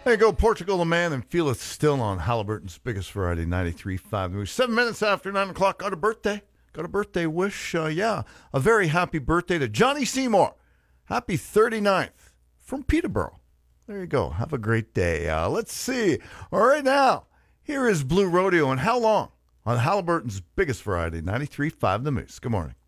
There you go, Portugal the man and feeleth still on Halliburton's Biggest Variety 93.5. We're 7 minutes after 9 o'clock. Got a birthday. Got a birthday wish. A very happy birthday to Johnny Seymour. Happy 39th from Peterborough. There you go. Have a great day. Let's see. All right, now, here is Blue Rodeo. And how long? On Halliburton's Biggest Variety 93.5 The Moose. Good morning.